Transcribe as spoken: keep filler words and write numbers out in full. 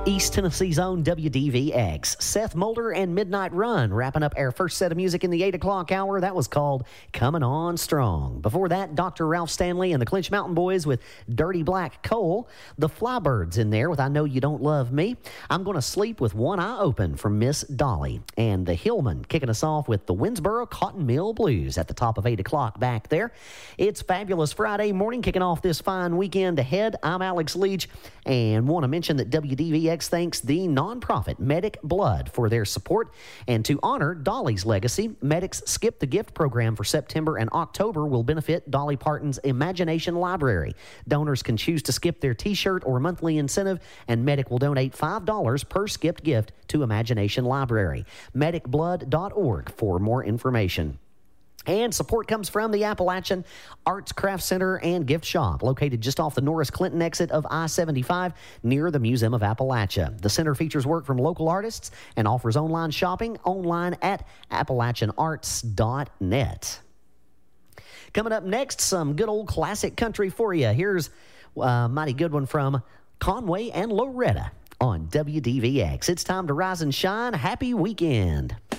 East Tennessee's own W D V X. Seth Mulder and Midnight Run wrapping up our first set of music in the eight o'clock hour. That was called Coming On Strong. Before that, Doctor Ralph Stanley and the Clinch Mountain Boys with Dirty Black Coal. The Flybirds in there with I Know You Don't Love Me. I'm Gonna Sleep with One Eye Open from Miss Dolly. And the Hillman kicking us off with the Winsboro Cotton Mill Blues at the top of eight o'clock back there. It's Fabulous Friday morning, kicking off this fine weekend ahead. I'm Alex Leach, and want to mention that W D V X thanks the nonprofit Medic Blood for their support. And to honor Dolly's legacy, Medic's Skip the Gift program for September and October will benefit Dolly Parton's Imagination Library. Donors can choose to skip their t-shirt or monthly incentive, and Medic will donate five dollars per skipped gift to Imagination Library. medic blood dot org for more information. And support comes from the Appalachian Arts Craft Center and Gift Shop, located just off the Norris Clinton exit of I seventy-five near the Museum of Appalachia. The center features work from local artists and offers online shopping online at appalachian arts dot net. Coming up next, some good old classic country for you. Here's a mighty good one from Conway and Loretta on W D V X. It's time to rise and shine. Happy weekend.